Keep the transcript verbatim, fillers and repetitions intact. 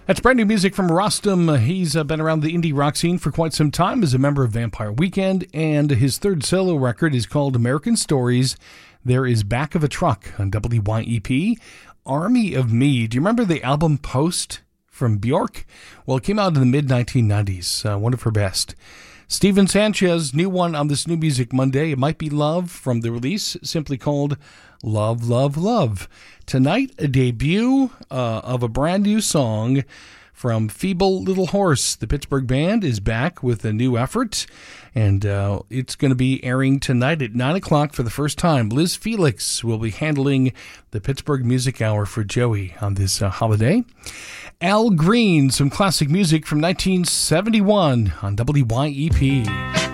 That's brand new music from Rostam. He's uh, been around the indie rock scene for quite some time as a member of Vampire Weekend, and his third solo record is called American Stories. There is Back of a Truck on W Y E P. Army of Me. Do you remember the album Post from Bjork? Well, it came out in the mid nineteen nineties, uh, one of her best. Steven Sanchez, new one on this New Music Monday. It Might Be Love from the release, simply called Love, Love, Love. Tonight, a debut uh, of a brand new song from Feeble Little Horse. The Pittsburgh Band is back with a new effort, and uh, it's going to be airing tonight at nine o'clock for the first time. Liz Felix will be handling the Pittsburgh Music Hour for Joey on this uh, holiday. Al Green, some classic music from nineteen seventy-one on W Y E P.